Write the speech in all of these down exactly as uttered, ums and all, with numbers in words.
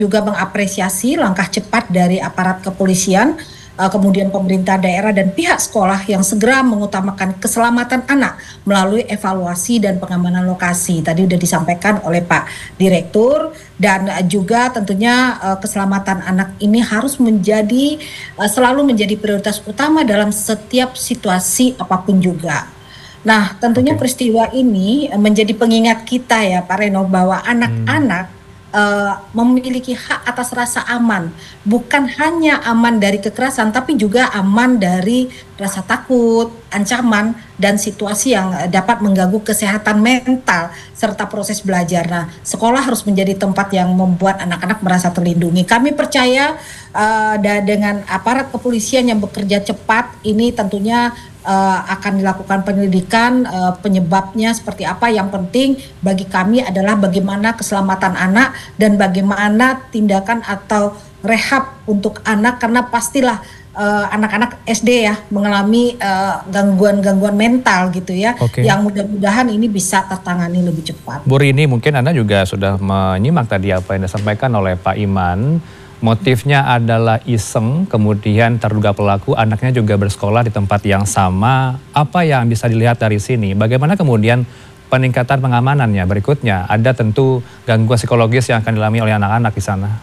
juga mengapresiasi langkah cepat dari aparat kepolisian, uh, kemudian pemerintah daerah dan pihak sekolah yang segera mengutamakan keselamatan anak melalui evaluasi dan pengamanan lokasi. Tadi sudah disampaikan oleh Pak Direktur, dan uh, juga tentunya uh, keselamatan anak ini harus menjadi uh, selalu menjadi prioritas utama dalam setiap situasi apapun juga. Nah, tentunya Oke. peristiwa ini uh, menjadi pengingat kita ya Pak Reno, bahwa Hmm. anak-anak uh, memiliki hak atas rasa aman, bukan hanya aman dari kekerasan, tapi juga aman dari rasa takut, ancaman, dan situasi yang uh, dapat mengganggu kesehatan mental serta proses belajar. Nah, sekolah harus menjadi tempat yang membuat anak-anak merasa terlindungi. Kami percaya uh, da- dengan aparat kepolisian yang bekerja cepat ini tentunya uh, akan dilakukan penyelidikan uh, penyebabnya seperti apa. Yang penting bagi kami adalah bagaimana keselamatan anak dan bagaimana tindakan atau rehab untuk anak, karena pastilah uh, anak-anak S D ya mengalami uh, gangguan-gangguan mental gitu ya, Oke. yang mudah-mudahan ini bisa tertangani lebih cepat. Bu Rini, mungkin Anda juga sudah menyimak tadi apa yang disampaikan oleh Pak Iman. Motifnya adalah iseng, kemudian terduga pelaku anaknya juga bersekolah di tempat yang sama. Apa yang bisa dilihat dari sini? Bagaimana kemudian peningkatan pengamanannya berikutnya? Ada tentu gangguan psikologis yang akan dialami oleh anak-anak di sana.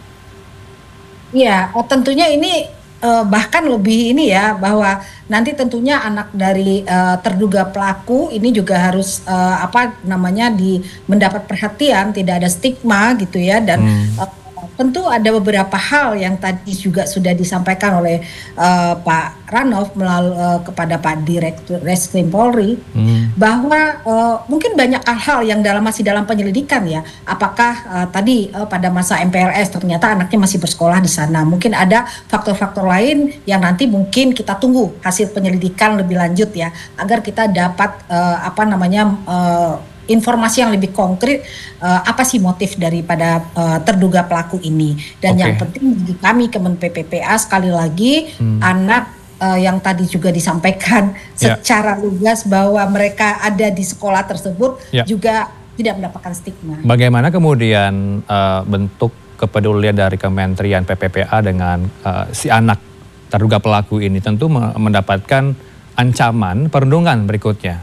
Iya, oh, tentunya ini eh, bahkan lebih ini ya, bahwa nanti tentunya anak dari eh, terduga pelaku ini juga harus eh, apa namanya di mendapat perhatian, tidak ada stigma gitu ya, dan Hmm. eh, tentu ada beberapa hal yang tadi juga sudah disampaikan oleh eh, Pak Ranov melalui eh, kepada Pak Direktur Reskrim Polri, Hmm. bahwa eh, mungkin banyak hal-hal yang dalam masih dalam penyelidikan ya. Apakah eh, tadi eh, pada masa M P L S ternyata anaknya masih bersekolah di sana. Mungkin ada faktor-faktor lain yang nanti mungkin kita tunggu hasil penyelidikan lebih lanjut ya, agar kita dapat eh, apa namanya eh, informasi yang lebih konkret eh, apa sih motif daripada eh, terduga pelaku ini. Dan yang Oke. penting bagi kami Kemen P P P A sekali lagi, Hmm. anak eh, yang tadi juga disampaikan Ya. secara lugas bahwa mereka ada di sekolah tersebut Ya. juga tidak mendapatkan stigma. Bagaimana kemudian eh, bentuk kepedulian dari Kementerian P P P A dengan eh, si anak terduga pelaku ini? Tentu me- mendapatkan ancaman perundungan berikutnya.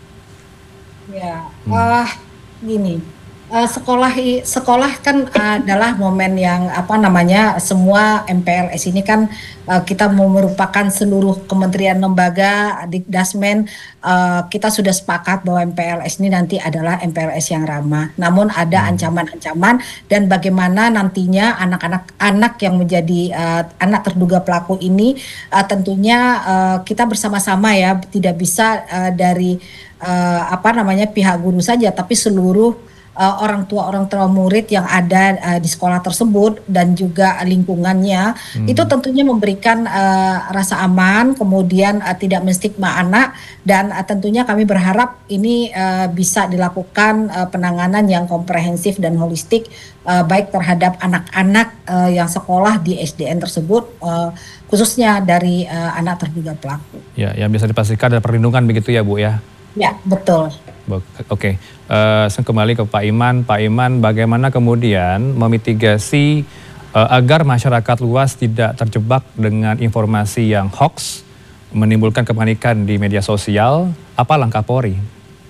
Ya, Hmm. ah gini, eh, sekolah i- sekolah kan adalah momen yang apa namanya, semua M P L S ini kan eh, kita mau merupakan seluruh kementerian lembaga, Dikdasmen, eh, kita sudah sepakat bahwa M P L S ini nanti adalah M P L S yang ramah. Namun ada Hmm. ancaman-ancaman dan bagaimana nantinya anak-anak anak yang menjadi eh, anak terduga pelaku ini eh, tentunya eh, kita bersama-sama ya, tidak bisa eh, dari eh, apa namanya pihak guru saja, tapi seluruh eh, orang tua orang tua murid yang ada eh, di sekolah tersebut dan juga lingkungannya itu Hmm. tentunya memberikan eh, rasa aman, kemudian eh, tidak menstigma anak, dan eh, tentunya kami berharap ini eh, bisa dilakukan eh, penanganan yang komprehensif dan holistik, eh, baik terhadap anak-anak eh, yang sekolah di S D N tersebut, eh, khususnya dari eh, anak terduga pelaku. Ya, yang bisa dipastikan ada perlindungan begitu ya Bu ya. Ya, betul. Bo- Oke, Eh, saya kembali ke Pak Iman. Pak Iman, bagaimana kemudian memitigasi eh, agar masyarakat luas tidak terjebak dengan informasi yang hoax, menimbulkan kepanikan di media sosial? Apa langkah Polri?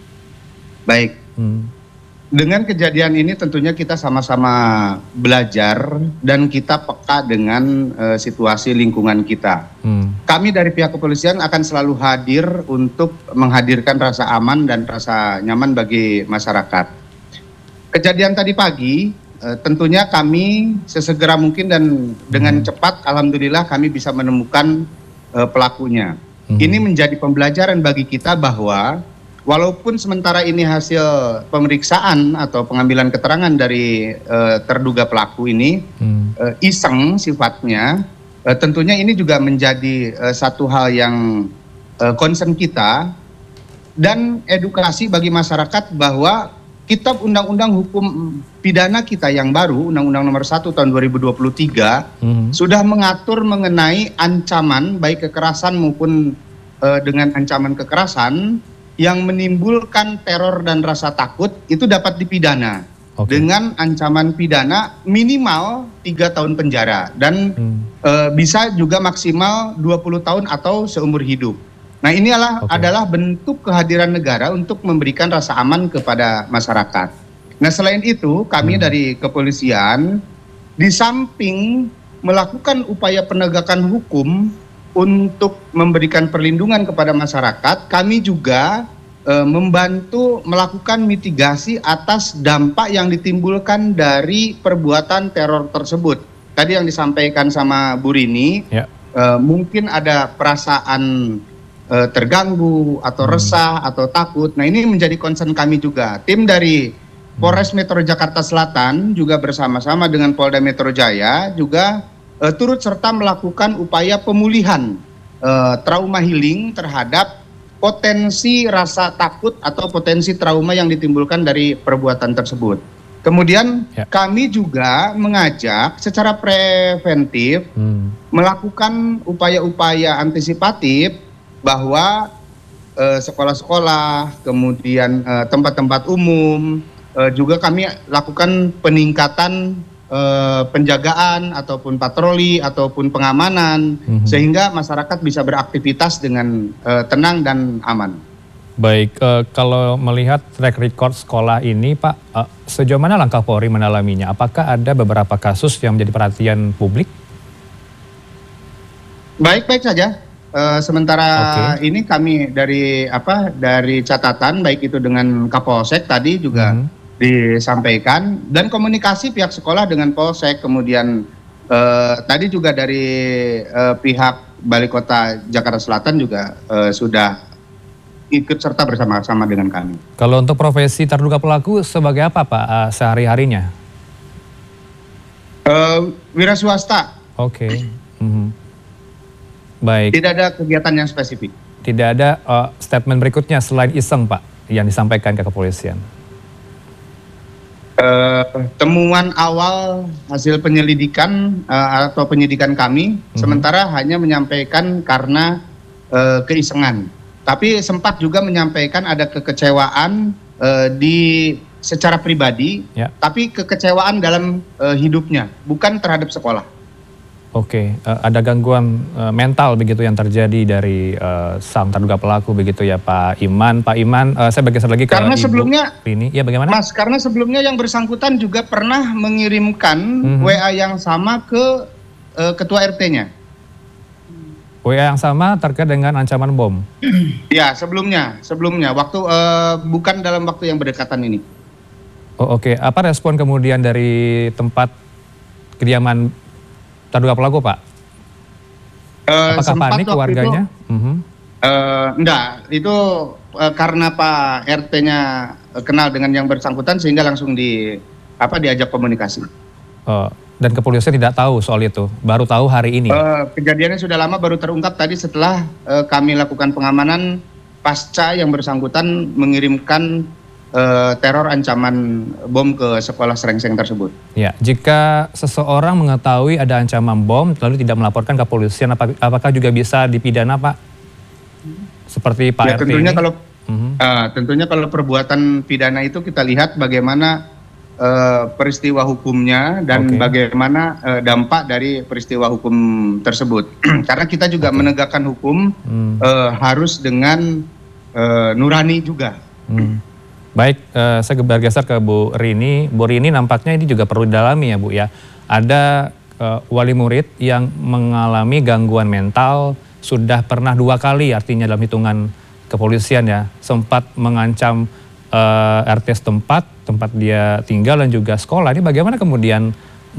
Baik, Hmm. dengan kejadian ini tentunya kita sama-sama belajar dan kita peka dengan eh, situasi lingkungan kita. Hmm. Kami dari pihak kepolisian akan selalu hadir untuk menghadirkan rasa aman dan rasa nyaman bagi masyarakat. Kejadian tadi pagi, eh, tentunya kami sesegera mungkin dan dengan cepat, alhamdulillah kami bisa menemukan eh, pelakunya. Hmm. Ini menjadi pembelajaran bagi kita bahwa walaupun sementara ini hasil pemeriksaan atau pengambilan keterangan dari eh, terduga pelaku ini Hmm. eh, iseng sifatnya, eh, tentunya ini juga menjadi eh, satu hal yang eh, concern kita dan edukasi bagi masyarakat bahwa Kitab Undang-Undang Hukum Pidana kita yang baru, Undang-Undang Nomor satu Tahun dua ribu dua puluh tiga, Hmm. sudah mengatur mengenai ancaman baik kekerasan maupun eh, dengan ancaman kekerasan yang menimbulkan teror dan rasa takut itu dapat dipidana. okay. dengan ancaman pidana minimal tiga tahun penjara dan hmm. e, bisa juga maksimal dua puluh tahun atau seumur hidup. Nah, ini adalah, okay. adalah bentuk kehadiran negara untuk memberikan rasa aman kepada masyarakat. Nah, selain itu kami hmm. dari kepolisian di samping melakukan upaya penegakan hukum untuk memberikan perlindungan kepada masyarakat, kami juga membantu melakukan mitigasi atas dampak yang ditimbulkan dari perbuatan teror tersebut. Tadi yang disampaikan sama Bu Rini, ya. uh, mungkin ada perasaan uh, terganggu atau hmm. resah atau takut. Nah, ini menjadi concern kami juga. Tim dari Polres Metro Jakarta Selatan juga bersama-sama dengan Polda Metro Jaya juga uh, turut serta melakukan upaya pemulihan uh, trauma healing terhadap potensi rasa takut atau potensi trauma yang ditimbulkan dari perbuatan tersebut. Kemudian ya. kami juga mengajak secara preventif hmm. melakukan upaya-upaya antisipatif bahwa eh, sekolah-sekolah, kemudian eh, tempat-tempat umum, eh, juga kami lakukan peningkatan Uh, penjagaan ataupun patroli ataupun pengamanan mm-hmm. sehingga masyarakat bisa beraktivitas dengan uh, tenang dan aman. Baik, uh, kalau melihat track record sekolah ini Pak, uh, sejauh mana langkah Polri mendalaminya? Apakah ada beberapa kasus yang menjadi perhatian publik? Baik-baik saja. Uh, sementara okay. ini kami dari apa dari catatan baik itu dengan Kapolsek tadi juga mm-hmm. disampaikan dan komunikasi pihak sekolah dengan Polsek, kemudian eh, tadi juga dari eh, pihak Balai Kota Jakarta Selatan juga eh, sudah ikut serta bersama-sama dengan kami. Kalau untuk profesi terduga pelaku sebagai apa Pak uh, sehari-harinya? Uh, wira swasta. Oke. Okay. Mm-hmm. Baik. Tidak ada kegiatan yang spesifik. Tidak ada uh, statement berikutnya selain iseng Pak yang disampaikan ke kepolisian? Uh, temuan awal hasil penyelidikan uh, atau penyidikan kami hmm. sementara hanya menyampaikan karena uh, keisengan, tapi sempat juga menyampaikan ada kekecewaan uh, di secara pribadi, ya. tapi kekecewaan dalam uh, hidupnya, bukan terhadap sekolah. Oke, uh, ada gangguan uh, mental begitu yang terjadi dari uh, sang terduga pelaku begitu ya Pak Iman. Pak Iman, uh, saya bergeser lagi ke karena Ibu sebelumnya, Rini. Ya bagaimana? Mas, karena sebelumnya yang bersangkutan juga pernah mengirimkan mm-hmm. W A yang sama ke uh, ketua R T-nya. W A yang sama terkait dengan ancaman bom? Ya, sebelumnya, sebelumnya, waktu uh, bukan dalam waktu yang berdekatan ini. Oh oke, okay. Apa respon kemudian dari tempat kediaman terduga pelaku Pak? Uh, Apakah panik keluarganya? Itu, uh-huh. uh, enggak, itu uh, karena Pak R T-nya uh, kenal dengan yang bersangkutan sehingga langsung di apa diajak komunikasi. Oh, dan kepolisian tidak tahu soal itu, baru tahu hari ini? Uh, kejadiannya sudah lama, baru terungkap tadi setelah uh, kami lakukan pengamanan pasca yang bersangkutan mengirimkan Uh, teror ancaman bom ke sekolah Serengseng tersebut. Ya, jika seseorang mengetahui ada ancaman bom lalu tidak melaporkan ke kepolisian, ap apakah juga bisa dipidana Pak? Seperti Pak ya, R T tentunya ini? Kalau, uh-huh. uh, tentunya kalau perbuatan pidana itu kita lihat bagaimana uh, peristiwa hukumnya dan okay. bagaimana uh, dampak dari peristiwa hukum tersebut. Karena kita juga okay. menegakkan hukum hmm. uh, harus dengan uh, nurani juga. Hmm. Baik, uh, saya bergeser ke Bu Rini. Bu Rini nampaknya ini juga perlu didalami ya Bu ya. Ada uh, wali murid yang mengalami gangguan mental sudah pernah dua kali artinya dalam hitungan kepolisian ya. Sempat mengancam uh, R T setempat, tempat dia tinggal dan juga sekolah. Ini bagaimana kemudian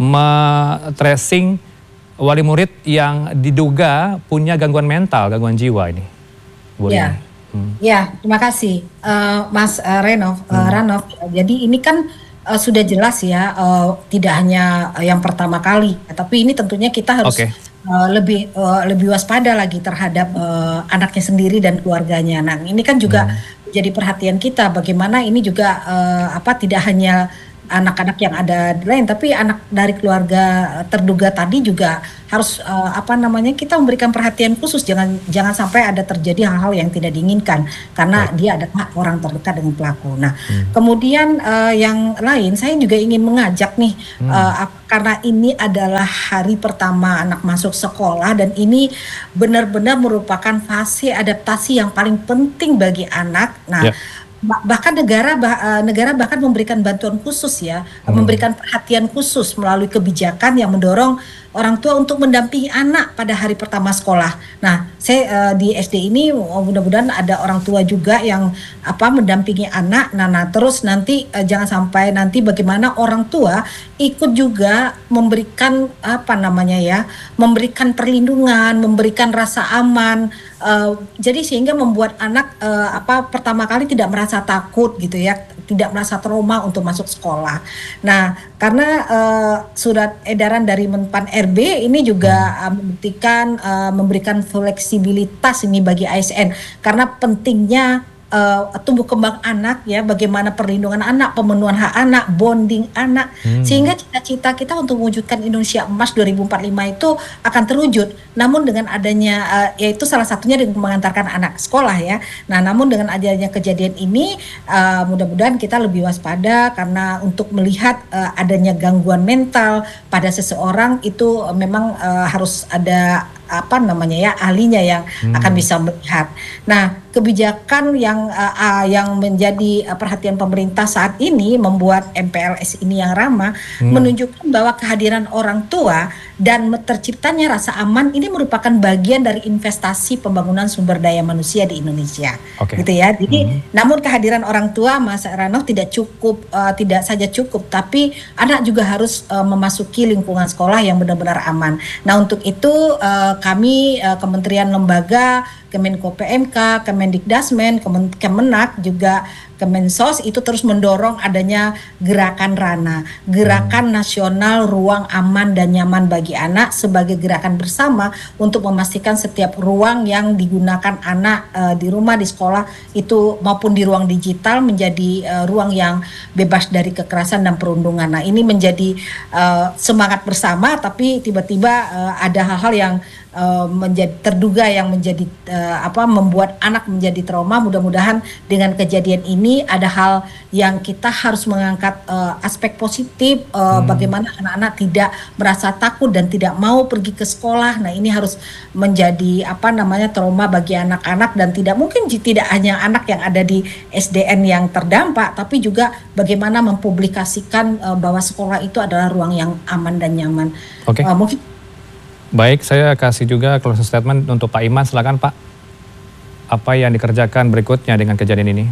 me-tracing wali murid yang diduga punya gangguan mental, gangguan jiwa ini? Bu ya. Rini. Hmm. Ya, terima kasih uh, Mas uh, Renov, uh, hmm. Ranov. Jadi ini kan uh, sudah jelas ya, uh, tidak hanya uh, yang pertama kali, tapi ini tentunya kita harus okay. uh, lebih uh, lebih waspada lagi terhadap uh, anaknya sendiri dan keluarganya. Nah, ini kan juga hmm. jadi perhatian kita bagaimana ini juga uh, apa tidak hanya anak-anak yang ada di lain, tapi anak dari keluarga terduga tadi juga harus uh, apa namanya kita memberikan perhatian khusus, jangan jangan sampai ada terjadi hal-hal yang tidak diinginkan karena Baik. dia adalah orang terdekat dengan pelaku. Nah, Hmm. kemudian uh, yang lain saya juga ingin mengajak nih Hmm. uh, ap- karena ini adalah hari pertama anak masuk sekolah dan ini benar-benar merupakan fase adaptasi yang paling penting bagi anak. Nah, Ya. Ba- bahkan negara bah- eh, negara bahkan memberikan bantuan khusus ya, Hmm. memberikan perhatian khusus melalui kebijakan yang mendorong orang tua untuk mendampingi anak pada hari pertama sekolah. Nah, saya eh, di S D ini oh, mudah-mudahan ada orang tua juga yang apa mendampingi anak. Nah, nah terus nanti eh, jangan sampai nanti bagaimana orang tua ikut juga memberikan apa namanya ya, memberikan perlindungan, memberikan rasa aman. Eh, jadi sehingga membuat anak eh, apa pertama kali tidak merasa takut gitu ya, tidak merasa trauma untuk masuk sekolah. Nah, karena eh, surat edaran dari Menpan R B ini juga eh, membuktikan eh, memberikan fleksibilitas ini bagi A S N karena pentingnya eh, tumbuh kembang anak ya, bagaimana perlindungan anak, pemenuhan hak anak, bonding anak, Hmm. sehingga cita-cita kita untuk mewujudkan Indonesia Emas dua ribu empat puluh lima itu akan terwujud. Namun dengan adanya eh, yaitu salah satunya dengan mengantarkan anak sekolah ya. Nah, namun dengan adanya kejadian ini eh, mudah-mudahan kita lebih waspada karena untuk melihat eh, adanya gangguan mental pada seseorang itu eh, memang eh, harus ada apa namanya ya ahlinya yang Hmm. akan bisa melihat. Nah, kebijakan yang uh, uh, yang menjadi uh, perhatian pemerintah saat ini membuat M P L S ini yang ramah Hmm. menunjukkan bahwa kehadiran orang tua dan terciptanya rasa aman ini merupakan bagian dari investasi pembangunan sumber daya manusia di Indonesia. Oke. Gitu ya. Jadi Hmm. namun kehadiran orang tua Mas Rano tidak cukup uh, tidak saja cukup tapi anak juga harus uh, memasuki lingkungan sekolah yang benar-benar aman. Nah, untuk itu uh, kami uh, kementerian lembaga Kemenko P M K, Kemendikdasmen, Kemen- Kemenak juga Kemensos itu terus mendorong adanya gerakan Rana, gerakan nasional ruang aman dan nyaman bagi anak sebagai gerakan bersama untuk memastikan setiap ruang yang digunakan anak eh, di rumah, di sekolah itu maupun di ruang digital menjadi eh, ruang yang bebas dari kekerasan dan perundungan. Nah, ini menjadi eh, semangat bersama, tapi tiba-tiba eh, ada hal-hal yang eh, menjadi terduga yang menjadi eh, apa membuat anak menjadi trauma. Mudah-mudahan dengan kejadian ini ada hal yang kita harus mengangkat uh, aspek positif uh, Hmm. bagaimana anak-anak tidak merasa takut dan tidak mau pergi ke sekolah. Nah, ini harus menjadi apa namanya trauma bagi anak-anak dan tidak mungkin j- tidak hanya anak yang ada di S D N yang terdampak, tapi juga bagaimana mempublikasikan uh, bahwa sekolah itu adalah ruang yang aman dan nyaman. Oke. Uh, mungkin Baik, saya kasih juga closing statement untuk Pak Iman. Silakan Pak. Apa yang dikerjakan berikutnya dengan kejadian ini?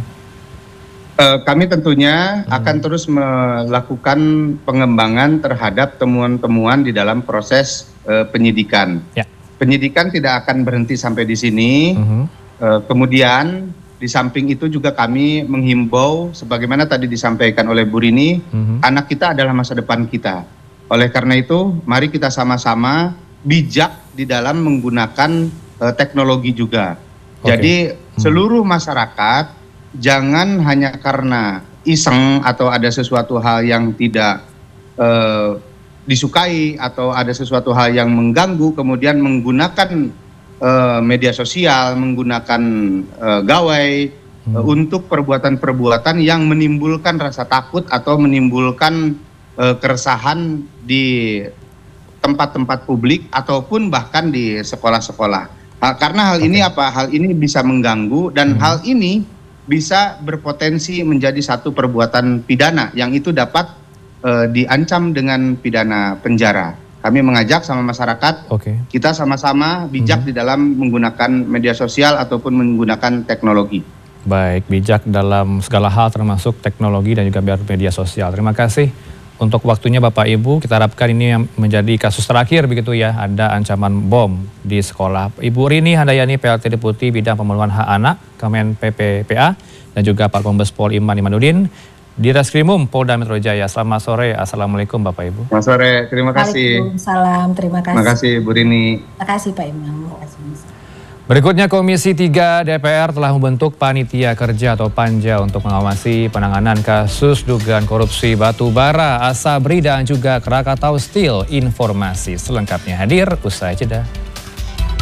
Eh, kami tentunya akan terus melakukan pengembangan terhadap temuan-temuan di dalam proses eh, penyidikan. Ya. Penyidikan tidak akan berhenti sampai di sini. Mhm. Eh, kemudian di samping itu juga kami menghimbau, sebagaimana tadi disampaikan oleh Bu Rini, Mhm. anak kita adalah masa depan kita. Oleh karena itu, mari kita sama-sama bijak di dalam menggunakan eh, teknologi juga. Oke. Jadi Hmm. seluruh masyarakat jangan hanya karena iseng atau ada sesuatu hal yang tidak eh, disukai atau ada sesuatu hal yang mengganggu, kemudian menggunakan eh, media sosial, menggunakan eh, gawai Hmm. eh, untuk perbuatan-perbuatan yang menimbulkan rasa takut atau menimbulkan eh, keresahan di tempat-tempat publik ataupun bahkan di sekolah-sekolah. Ha- karena hal ini apa? Hal ini bisa mengganggu dan Hmm. hal ini bisa berpotensi menjadi satu perbuatan pidana yang itu dapat eh, diancam dengan pidana penjara. Kami mengajak sama masyarakat, Oke. kita sama-sama bijak di dalam menggunakan media sosial ataupun menggunakan teknologi. Baik, bijak dalam segala hal termasuk teknologi dan juga media sosial. Terima kasih untuk waktunya Bapak Ibu. Kita harapkan ini yang menjadi kasus terakhir begitu ya, ada ancaman bom di sekolah. Ibu Rini Handayani, P L T Deputi Bidang Pemenuhan Hak Anak, Kemen P P P A, dan juga Pak Kombes Pol Iman Imanuddin di Reskrimum Polda Metro Jaya. Selamat sore, Assalamualaikum Bapak Ibu. Selamat sore, terima kasih. Waalaikumsalam, terima kasih. Terima kasih Bu Rini. Terima kasih Pak Imam. Terima kasih. Berikutnya, Komisi tiga D P R telah membentuk Panitia Kerja atau Panja untuk mengawasi penanganan kasus dugaan korupsi batu bara, Asabri dan juga Krakatau Steel. Informasi selengkapnya hadir usai jeda.